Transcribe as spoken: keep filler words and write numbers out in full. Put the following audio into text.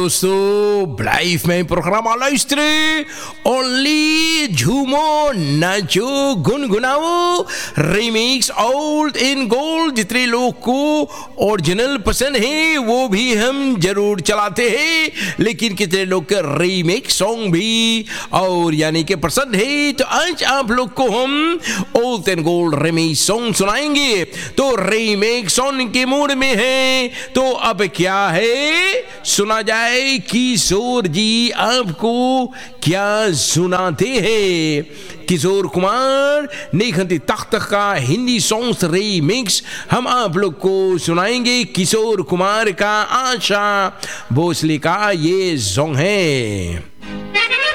Dosto, blijf mijn programma luisteren. Only Jumo Nacho Gungunao Remix Old in Gold जितने लोग को original पसंद है वो भी हम जरूर चलाते हैं, लेकिन कितने लोग के रीमेक सॉन्ग भी और यानी कि पसंद है। तो आज आप लोग को हम old and gold remake song सुनाएंगे। तो रीमेक सॉन्ग के मूड में है तो अब क्या है सुना जाए किशोर जी आपको क्या सुनाते हैं। किशोर कुमार निखंती तख्त का हिंदी सॉन्ग रीमिक्स हम आप लोग को सुनाएंगे। किशोर कुमार का आशा भोसले का ये सॉन्ग है।